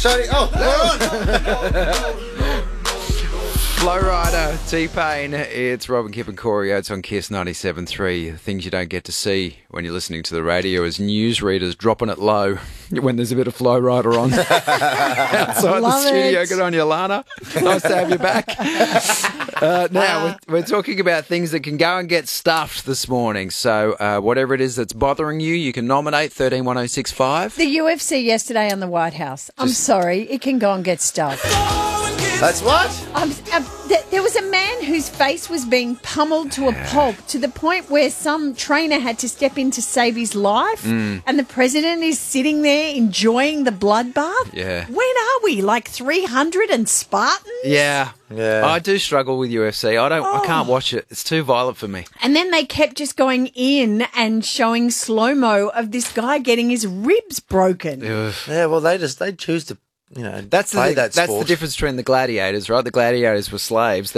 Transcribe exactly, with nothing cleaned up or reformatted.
Shady. Oh, Flow Rider, T-Pain, it's Rob and Kip and Corey Oates on Kiss ninety-seven point three. Things you don't get to see when you're listening to the radio is newsreaders dropping it low when there's a bit of Flow Rider on. Outside Love the studio. it. Good on you, Lana. Nice to have you back. Uh, now, we're, we're talking about things that can go and get stuffed this morning. So uh, whatever it is that's bothering you, you can nominate one three one oh six five. The U F C yesterday on the White House. I'm sorry, it can go and get stuffed. that's what? Um, uh, th- there was a man whose face was being pummeled to a pulp to the point where some trainer had to step in to save his life, and the president is sitting there enjoying the bloodbath. Yeah. When are we? Like three hundred and Spartans? Yeah. Yeah. I do struggle with U F C. I don't. I can't watch it. It's too violent for me. And then they kept just going in and showing slow-mo of this guy getting his ribs broken. Ugh. Yeah, well, they just they choose to, you know, That's the play thing- that that's sport. the difference between the gladiators, right? The gladiators were slaves.